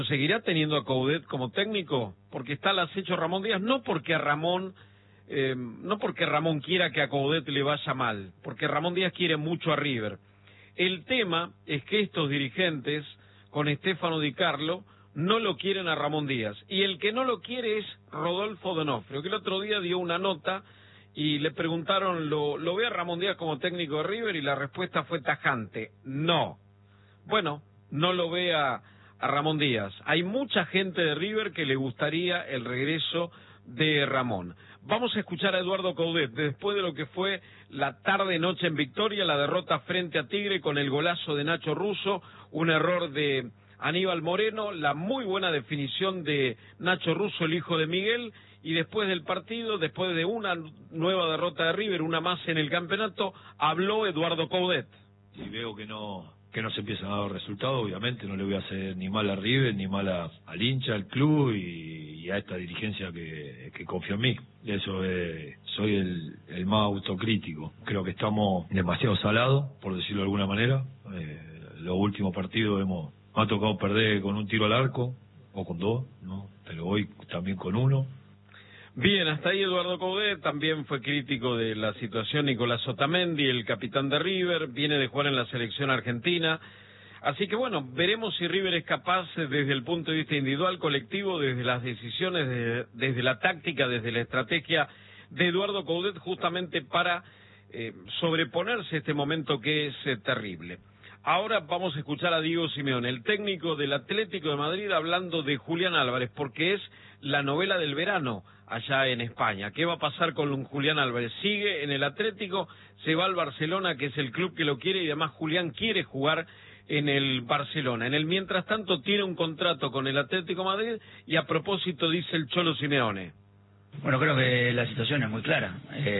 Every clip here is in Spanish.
¿Seguirá teniendo a Coudet como técnico? Porque está al acecho Ramón Díaz, no porque Ramón quiera que a Coudet le vaya mal, porque Ramón Díaz quiere mucho a River. El tema es que estos dirigentes, con Stefano Di Carlo, no lo quieren a Ramón Díaz. Y el que no lo quiere es Rodolfo D'Onofrio, que el otro día dio una nota y le preguntaron, ¿lo ve a Ramón Díaz como técnico de River? Y la respuesta fue tajante, no. Bueno, no lo ve a Ramón Díaz. Hay mucha gente de River que le gustaría el regreso de Ramón. Vamos a escuchar a Eduardo Coudet después de lo que fue la tarde-noche en Victoria, la derrota frente a Tigre con el golazo de Nacho Russo, un error de Aníbal Moreno, la muy buena definición de Nacho Russo, el hijo de Miguel, y después del partido, después de una nueva derrota de River, una más en el campeonato, habló Eduardo Coudet. Si veo que no se empiezan a dar resultados, obviamente no le voy a hacer ni mal a River, ni mal al hincha, al club y a esta dirigencia que confía en mí. Eso soy el más autocrítico. Creo que estamos demasiado salados, por decirlo de alguna manera. Los últimos partidos me ha tocado perder con un tiro al arco, o con dos, ¿no? Pero hoy también con uno. Bien, hasta ahí Eduardo Coudet. También fue crítico de la situación Nicolás Otamendi, el capitán de River, viene de jugar en la selección argentina. Así que bueno, veremos si River es capaz desde el punto de vista individual, colectivo, desde las decisiones, desde la táctica, desde la estrategia de Eduardo Coudet, justamente para sobreponerse a este momento que es terrible. Ahora vamos a escuchar a Diego Simeone, el técnico del Atlético de Madrid, hablando de Julián Álvarez, porque es la novela del verano allá en España. ¿Qué va a pasar con Julián Álvarez? ¿Sigue en el Atlético? ¿Se va al Barcelona, que es el club que lo quiere? Y además Julián quiere jugar en el Barcelona. En el mientras tanto tiene un contrato con el Atlético de Madrid y a propósito dice el Cholo Simeone. Bueno, creo que la situación es muy clara.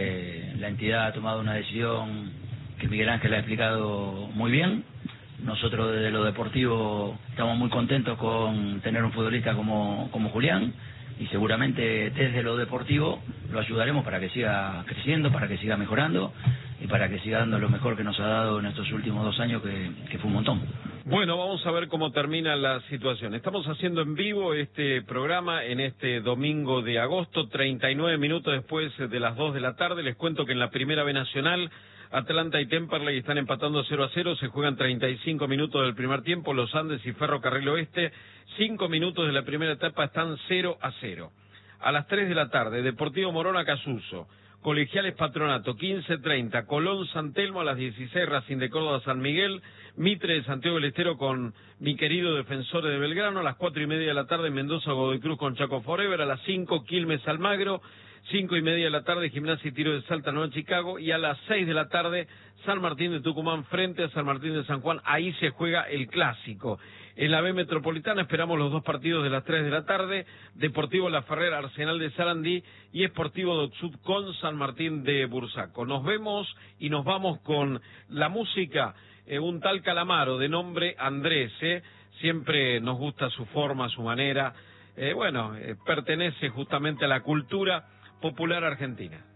La entidad ha tomado una decisión que Miguel Ángel ha explicado muy bien. Nosotros desde lo deportivo estamos muy contentos con tener un futbolista como Julián y seguramente desde lo deportivo lo ayudaremos para que siga creciendo, para que siga mejorando y para que siga dando lo mejor que nos ha dado en estos últimos 2 años que fue un montón. Bueno, vamos a ver cómo termina la situación. Estamos haciendo en vivo este programa en este domingo de agosto, 39 minutos después de las 2 de la tarde. Les cuento que en la Primera B Nacional, Atlanta y Temperley están empatando 0-0, se juegan 35 minutos del primer tiempo, Los Andes y Ferrocarril Oeste, 5 minutos de la primera etapa están 0-0. A las 3 de la tarde, Deportivo Morona Casuso, Colegiales Patronato, 15:30, Colón San Telmo a las 16, Racing de Córdoba San Miguel, Mitre de Santiago del Estero con mi querido Defensor de Belgrano, a las 4:30 de la tarde, Mendoza Godoy Cruz con Chaco Forever, a las 5, Quilmes Almagro, 5:30 de la tarde, Gimnasia y Tiro de Salta Nueva Chicago, y a las 6 de la tarde, San Martín de Tucumán frente a San Martín de San Juan, ahí se juega el clásico. En la B Metropolitana esperamos los 2 partidos de las 3 de la tarde, Deportivo La Ferrera, Arsenal de Sarandí y Sportivo Dotsud con San Martín de Bursaco. Nos vemos y nos vamos con la música, un tal Calamaro de nombre Andrés, siempre nos gusta su forma, su manera, pertenece justamente a la cultura popular argentina.